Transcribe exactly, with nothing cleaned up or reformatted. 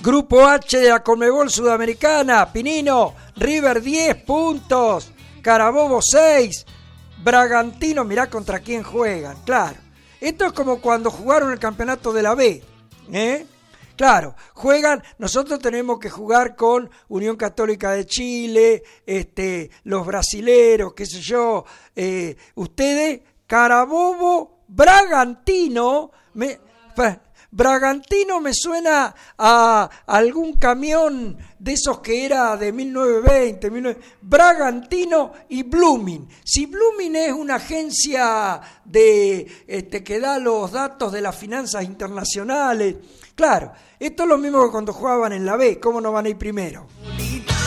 Grupo H de la Conmebol Sudamericana, Pinino, River diez puntos, Carabobo seis, Bragantino, mirá contra quién juegan, claro. Esto es como cuando jugaron el campeonato de la B, ¿eh? Claro, juegan, nosotros tenemos que jugar con Unión Católica de Chile, este, los brasileros, qué sé yo, eh, ustedes, Carabobo, Bragantino, me, Bragantino me suena a algún camión de esos que era de mil novecientos veinte, mil novecientos Bragantino y Blooming. Si Blooming es una agencia de este, que da los datos de las finanzas internacionales, claro, esto es lo mismo que cuando jugaban en la B, ¿cómo no van a ir primero?